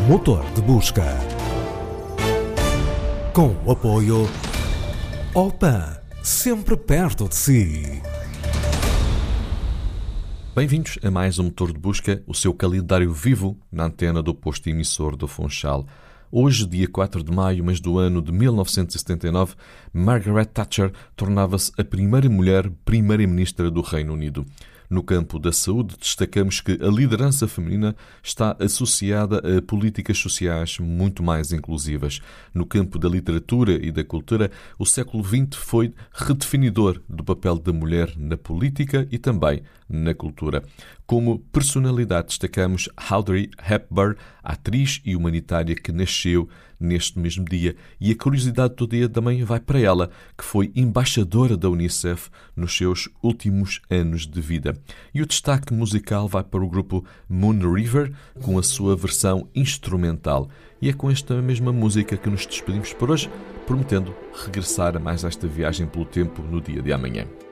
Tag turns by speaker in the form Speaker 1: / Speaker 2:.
Speaker 1: Motor de Busca. Com o apoio Opan, sempre perto de si.
Speaker 2: Bem-vindos a mais um Motor de Busca, o seu calendário vivo na antena do posto emissor do Funchal. Hoje, dia 4 de maio, mas do ano de 1979, Margaret Thatcher tornava-se a primeira mulher primeira-ministra do Reino Unido. No campo da saúde, destacamos que a liderança feminina está associada a políticas sociais muito mais inclusivas. No campo da literatura e da cultura, o século XX foi redefinidor do papel da mulher na política e também na cultura. Como personalidade, destacamos Audrey Hepburn, a atriz e humanitária que nasceu neste mesmo dia. E a curiosidade do dia também vai para ela, que foi embaixadora da Unicef nos seus últimos anos de vida. E o destaque musical vai para o grupo Moon River, com a sua versão instrumental. E é com esta mesma música que nos despedimos por hoje, prometendo regressar a mais esta viagem pelo tempo no dia de amanhã.